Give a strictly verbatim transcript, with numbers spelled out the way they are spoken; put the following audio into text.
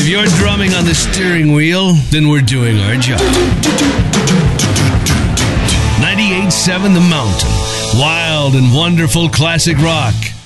If you're drumming on the steering wheel, then we're doing our job. ninety-eight point seven The Mountain. Wild and wonderful classic rock.